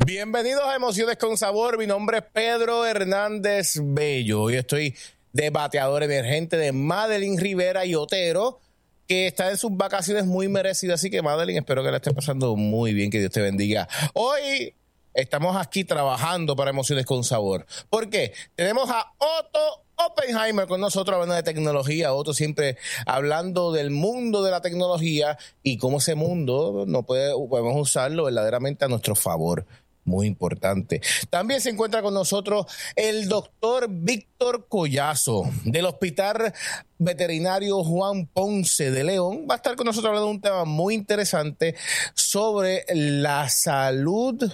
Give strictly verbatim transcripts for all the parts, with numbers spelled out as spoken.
Bienvenidos a Emociones con Sabor. Mi nombre es Pedro Hernández Bello. Hoy estoy de bateador emergente de Madeline Rivera y Otero, que está en sus vacaciones muy merecidas. Así que, Madeline, espero que la esté pasando muy bien, que Dios te bendiga. Hoy estamos aquí trabajando para Emociones con Sabor. ¿Por qué? Tenemos a Otto Oppenheimer con nosotros hablando de tecnología. Otto siempre hablando del mundo de la tecnología y cómo ese mundo no puede, podemos usarlo verdaderamente a nuestro favor. Muy importante. También se encuentra con nosotros el doctor Víctor Collazo del Hospital Veterinario Juan Ponce de León. Va a estar con nosotros hablando de un tema muy interesante sobre la salud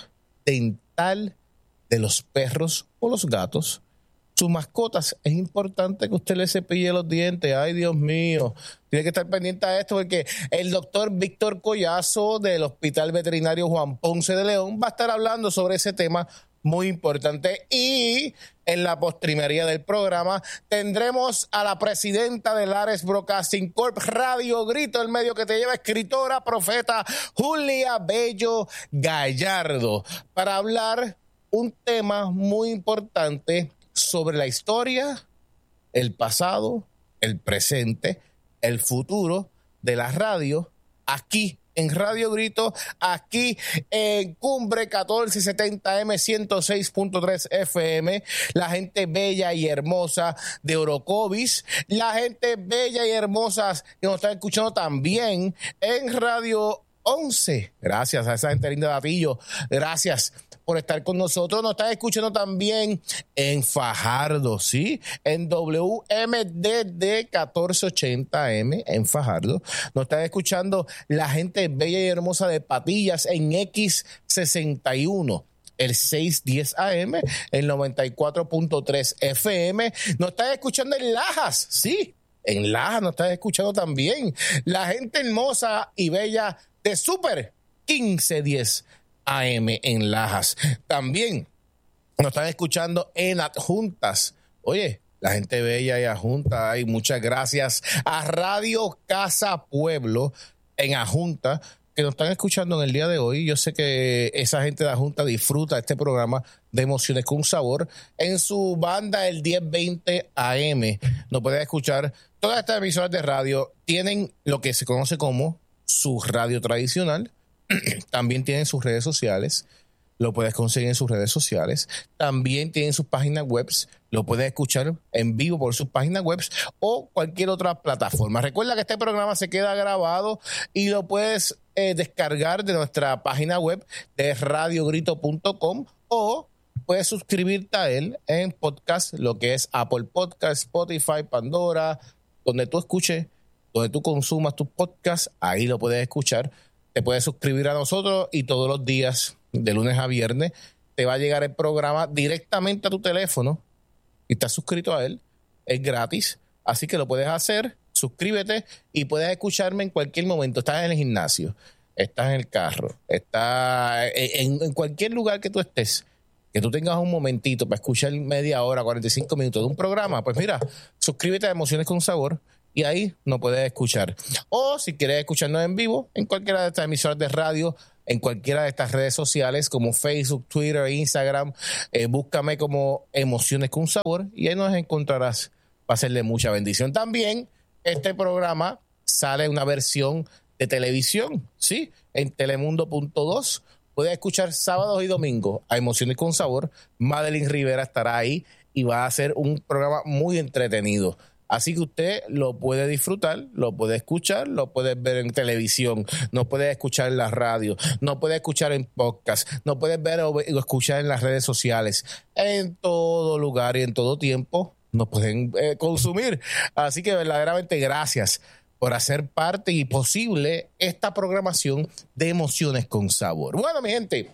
dental de los perros o los gatos. Sus mascotas, es importante que usted le cepille los dientes. Ay, Dios mío. Tiene que estar pendiente a esto porque el doctor Víctor Collazo del Hospital Veterinario Juan Ponce de León va a estar hablando sobre ese tema muy importante. Y en la postrimería del programa tendremos a la presidenta de Lares Broadcasting Corp, Radio Grito, el medio que te lleva, escritora, profeta, Julia Bello Gallardo, para hablar un tema muy importante sobre la historia, el pasado, el presente, el futuro de la radio, aquí en Radio Grito, aquí en Cumbre catorce setenta M, ciento seis punto tres F M, la gente bella y hermosa de Orocovis, la gente bella y hermosa que nos está escuchando también en Radio once. Gracias a esa gente linda de Atillo, gracias por estar con nosotros. Nos están escuchando también en Fajardo, ¿sí? En W M D D catorce ochenta M en Fajardo. Nos están escuchando la gente bella y hermosa de Patillas en X sesenta y uno. El seiscientos diez A M, el noventa y cuatro punto tres F M. Nos están escuchando en Lajas, sí. En Lajas nos están escuchando también. La gente hermosa y bella de Super quince diez A M en Lajas. También nos están escuchando en Adjuntas. Oye, la gente bella y Adjunta, y muchas gracias a Radio Casa Pueblo en Adjunta, que nos están escuchando en el día de hoy. Yo sé que esa gente de Adjunta disfruta este programa de Emociones con Sabor en su banda el diez veinte A M. Nos pueden escuchar. Todas estas emisoras de radio tienen lo que se conoce como su radio tradicional. También tienen sus redes sociales, lo puedes conseguir en sus redes sociales. También tienen sus páginas web, lo puedes escuchar en vivo por sus páginas web o cualquier otra plataforma. Recuerda que este programa se queda grabado y lo puedes eh, descargar de nuestra página web de radio grito punto com o puedes suscribirte a él en podcast, lo que es Apple Podcast, Spotify, Pandora, donde tú escuches, donde tú consumas tus podcasts, ahí lo puedes escuchar. Te puedes suscribir a nosotros y todos los días, de lunes a viernes, te va a llegar el programa directamente a tu teléfono y estás suscrito a él. Es gratis, así que lo puedes hacer. Suscríbete y puedes escucharme en cualquier momento. Estás en el gimnasio, estás en el carro, estás en, en cualquier lugar que tú estés, que tú tengas un momentito para escuchar media hora, cuarenta y cinco minutos de un programa. Pues mira, suscríbete a Emociones con Sabor y ahí nos puedes escuchar. O si quieres escucharnos en vivo, en cualquiera de estas emisoras de radio, en cualquiera de estas redes sociales como Facebook, Twitter, Instagram, eh, búscame como Emociones con Sabor y ahí nos encontrarás. Va a ser de mucha bendición. También este programa sale una versión de televisión, ¿sí? En telemundo punto dos. Puedes escuchar sábados y domingos a Emociones con Sabor. Madeline Rivera estará ahí y va a ser un programa muy entretenido. Así que usted lo puede disfrutar, lo puede escuchar, lo puede ver en televisión, no puede escuchar en la radio, no puede escuchar en podcast, no puede ver o escuchar en las redes sociales. En todo lugar y en todo tiempo nos pueden eh, consumir. Así que verdaderamente gracias por hacer parte y posible esta programación de Emociones con Sabor. Bueno, mi gente,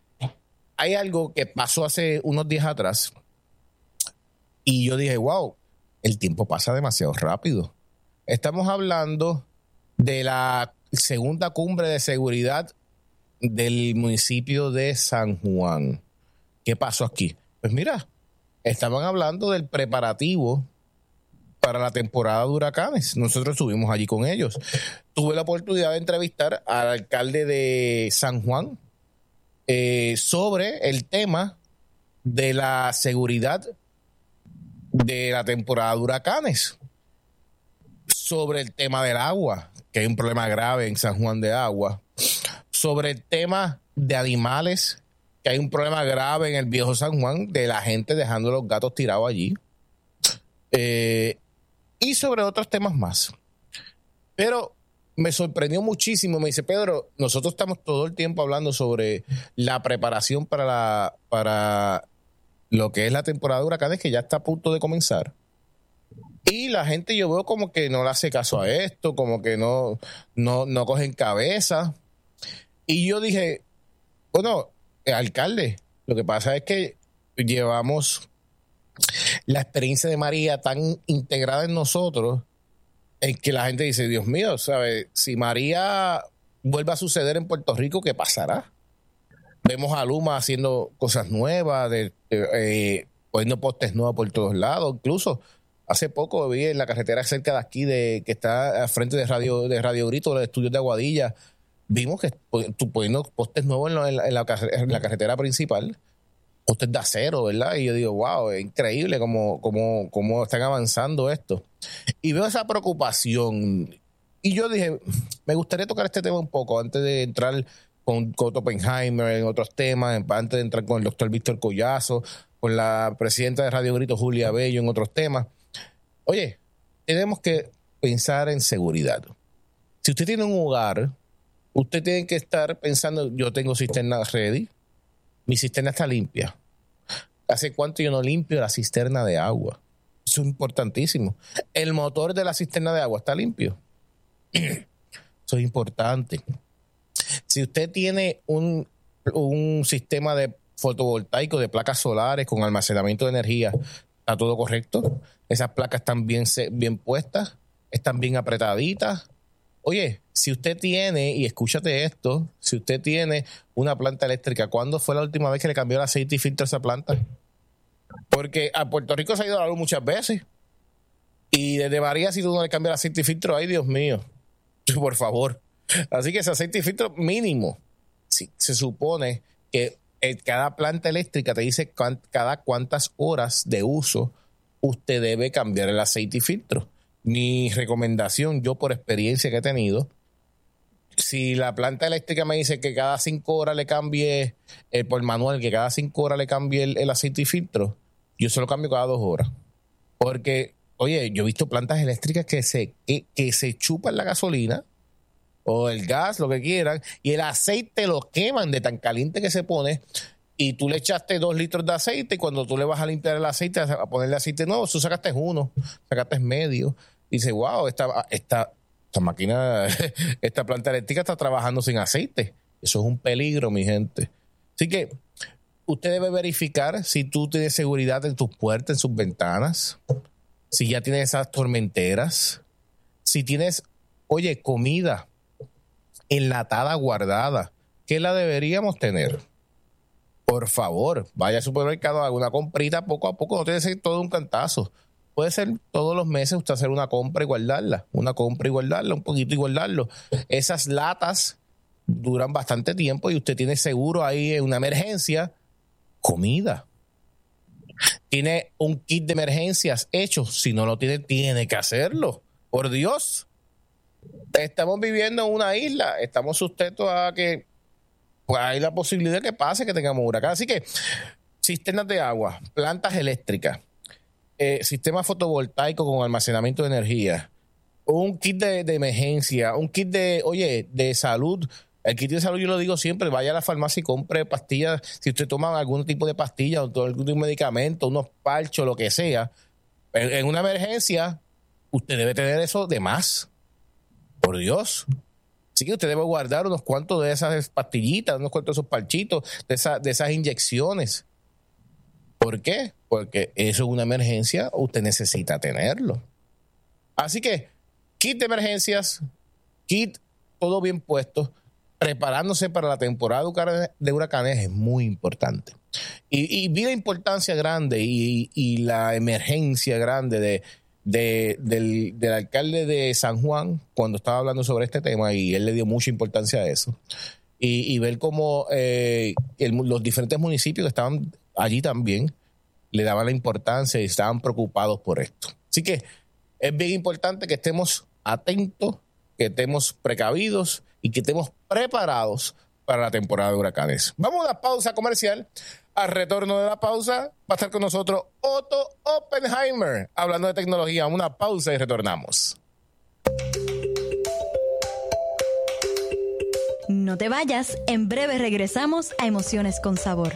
hay algo que pasó hace unos días atrás y yo dije, wow, el tiempo pasa demasiado rápido. Estamos hablando de la segunda cumbre de seguridad del municipio de San Juan. ¿Qué pasó aquí? Pues mira, estaban hablando del preparativo para la temporada de huracanes. Nosotros estuvimos allí con ellos. Tuve la oportunidad de entrevistar al alcalde de San Juan, eh, sobre el tema de la seguridad de la temporada de huracanes, sobre el tema del agua, que hay un problema grave en San Juan de Agua, sobre el tema de animales, que hay un problema grave en el viejo San Juan de la gente dejando los gatos tirados allí, eh, y sobre otros temas más. Pero me sorprendió muchísimo. Me dice, Pedro, nosotros estamos todo el tiempo hablando sobre la preparación para la para lo que es la temporada de huracanes, que ya está a punto de comenzar. Y la gente, yo veo como que no le hace caso a esto, como que no, no, no cogen cabeza. Y yo dije, bueno, alcalde, lo que pasa es que llevamos la experiencia de María tan integrada en nosotros, en que la gente dice, Dios mío, ¿sabe? Si María vuelve a suceder en Puerto Rico, ¿qué pasará? Vemos a Luma haciendo cosas nuevas, de, de, eh, poniendo postes nuevos por todos lados. Incluso hace poco vi en la carretera cerca de aquí, de que está al frente de Radio, de Radio Grito, los estudios de Aguadilla, vimos que tú poniendo postes nuevos en la, en, la, en, la, en la carretera principal, postes de acero, ¿verdad? Y yo digo, wow, es increíble cómo, cómo, cómo están avanzando esto. Y veo esa preocupación. Y yo dije, me gustaría tocar este tema un poco antes de entrar con Coto Oppenheimer en otros temas, antes de entrar con el doctor Víctor Collazo, con la presidenta de Radio Grito, Julia Bello, en otros temas. Oye, tenemos que pensar en seguridad. Si usted tiene un hogar, usted tiene que estar pensando, yo tengo cisterna ready, mi cisterna está limpia. ¿Hace cuánto yo no limpio la cisterna de agua? Eso es importantísimo. El motor de la cisterna de agua está limpio. Eso es importante. Si usted tiene un, un sistema de fotovoltaico, de placas solares con almacenamiento de energía, ¿está todo correcto? Esas placas están bien, bien puestas, están bien apretaditas. Oye, si usted tiene, y escúchate esto, si usted tiene una planta eléctrica, ¿cuándo fue la última vez que le cambió el aceite y filtro a esa planta? Porque a Puerto Rico se ha ido la luz muchas veces. Y desde María, si tú no le cambias el aceite y filtro, ay Dios mío, por favor. Así que ese aceite y filtro mínimo, sí, se supone que cada planta eléctrica te dice cada cuántas horas de uso usted debe cambiar el aceite y filtro. Mi recomendación, yo por experiencia que he tenido, si la planta eléctrica me dice que cada cinco horas le cambie, eh, por manual, que cada cinco horas le cambie el, el aceite y filtro, yo se lo cambio cada dos horas. Porque, oye, yo he visto plantas eléctricas que se, que, que se chupan la gasolina o el gas, lo que quieran, y el aceite lo queman de tan caliente que se pone, y tú le echaste dos litros de aceite, y cuando tú le vas a limpiar el aceite, a ponerle aceite nuevo, tú sacaste uno, sacaste medio, y dices, wow, esta, esta, esta máquina, esta planta eléctrica está trabajando sin aceite. Eso es un peligro, mi gente. Así que usted debe verificar si tú tienes seguridad en tus puertas, en sus ventanas, si ya tienes esas tormenteras, si tienes, oye, comida enlatada, guardada, que la deberíamos tener. Por favor, vaya al supermercado, haga una comprita poco a poco, no tiene que ser todo un cantazo. Puede ser todos los meses usted hacer una compra y guardarla, una compra y guardarla, un poquito y guardarlo. Esas latas duran bastante tiempo y usted tiene seguro ahí en una emergencia, comida. Tiene un kit de emergencias hecho, si no lo tiene, tiene que hacerlo. Por Dios. Estamos viviendo en una isla, estamos sujetos a que pues, hay la posibilidad de que pase, que tengamos huracán. Así que cisternas de agua, plantas eléctricas, eh, sistema fotovoltaico con almacenamiento de energía, un kit de, de emergencia, un kit de, oye, de salud. El kit de salud, yo lo digo siempre, vaya a la farmacia y compre pastillas. Si usted toma algún tipo de pastilla o algún tipo de medicamento, unos parchos, lo que sea, en, en una emergencia, usted debe tener eso de más. Por Dios. Así que usted debe guardar unos cuantos de esas pastillitas, unos cuantos de esos parchitos, de, esa, de esas inyecciones. ¿Por qué? Porque eso es una emergencia, usted necesita tenerlo. Así que, kit de emergencias, kit todo bien puesto, preparándose para la temporada de huracanes es muy importante. Y, y vi la importancia grande y, y la emergencia grande de De, del, del alcalde de San Juan cuando estaba hablando sobre este tema, y él le dio mucha importancia a eso. y, y ver cómo eh, el, los diferentes municipios que estaban allí también le daban la importancia y estaban preocupados por esto. Así que es bien importante que estemos atentos, que estemos precavidos y que estemos preparados para la temporada de huracanes. Vamos a una pausa comercial. Al retorno de la pausa va a estar con nosotros Otto Oppenheimer hablando de tecnología. Una pausa y retornamos. No te vayas, en breve regresamos a Emociones con Sabor.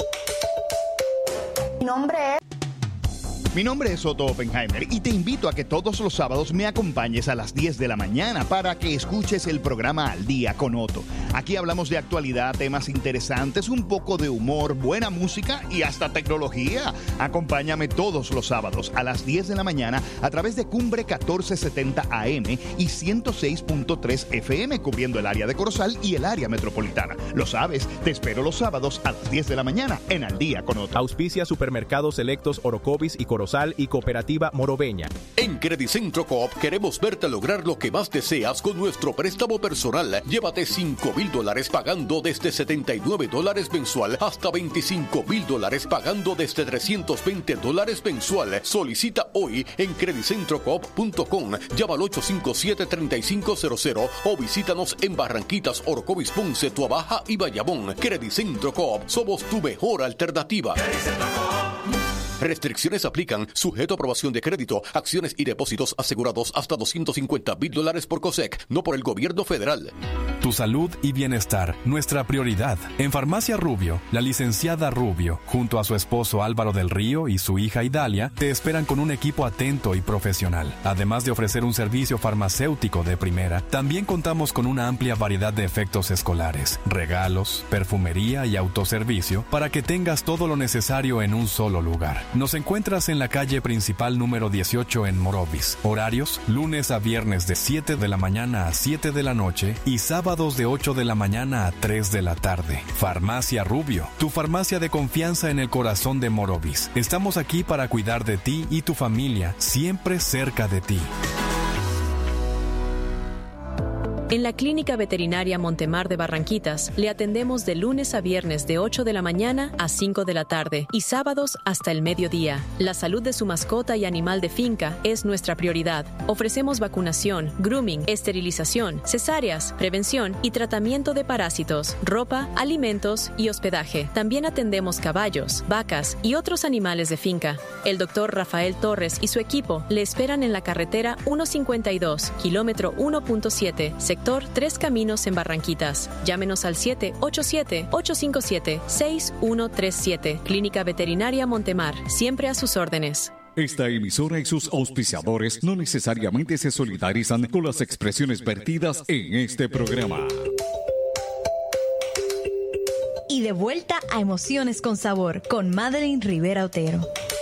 Mi nombre es... Mi nombre es Otto Oppenheimer y te invito a que todos los sábados me acompañes a las diez de la mañana para que escuches el programa Al Día con Otto. Aquí hablamos de actualidad, temas interesantes, un poco de humor, buena música y hasta tecnología. Acompáñame todos los sábados a las diez de la mañana a través de Cumbre catorce setenta A M y ciento seis punto tres F M, cubriendo el área de Corozal y el área metropolitana. Lo sabes, te espero los sábados a las diez de la mañana en Al Día con Otto. Auspicia Supermercados Selectos Orocovis y Corozal y Cooperativa Moroveña. En Credicentro Coop queremos verte lograr lo que más deseas con nuestro préstamo personal. Llévate cinco mil dólares pagando desde setenta y nueve dólares mensual hasta veinticinco mil dólares pagando desde trescientos veinte dólares mensual. Solicita hoy en credicentro coop punto com. Llama al ocho cinco siete, tres cinco cero cero o visítanos en Barranquitas, Orocovis, Ponce, Tuabaja y Bayamón. Credicentro Coop, somos tu mejor alternativa. Restricciones aplican, sujeto a aprobación de crédito, acciones y depósitos asegurados hasta doscientos cincuenta mil dólares por COSEC, no por el gobierno federal. Tu salud y bienestar, nuestra prioridad. En Farmacia Rubio, la licenciada Rubio, junto a su esposo Álvaro del Río y su hija Idalia, te esperan con un equipo atento y profesional. Además de ofrecer un servicio farmacéutico de primera, también contamos con una amplia variedad de efectos escolares, regalos, perfumería y autoservicio para que tengas todo lo necesario en un solo lugar. Nos encuentras en la calle principal número dieciocho en Morovis. Horarios, lunes a viernes de siete de la mañana a siete de la noche y sábados de ocho de la mañana a tres de la tarde. Farmacia Rubio, tu farmacia de confianza en el corazón de Morovis. Estamos aquí para cuidar de ti y tu familia, siempre cerca de ti. En la Clínica Veterinaria Montemar de Barranquitas le atendemos de lunes a viernes de ocho de la mañana a cinco de la tarde y sábados hasta el mediodía. La salud de su mascota y animal de finca es nuestra prioridad. Ofrecemos vacunación, grooming, esterilización, cesáreas, prevención y tratamiento de parásitos, ropa, alimentos y hospedaje. También atendemos caballos, vacas y otros animales de finca. El doctor Rafael Torres y su equipo le esperan en la carretera ciento cincuenta y dos, kilómetro uno punto siete, sector Tres Caminos en Barranquitas. Llámenos al siete ocho siete, ocho cinco siete, seis uno tres siete. Clínica Veterinaria Montemar, siempre a sus órdenes. Esta emisora y sus auspiciadores no necesariamente se solidarizan con las expresiones vertidas en este programa. Y de vuelta a Emociones con Sabor con Madeline Rivera Otero.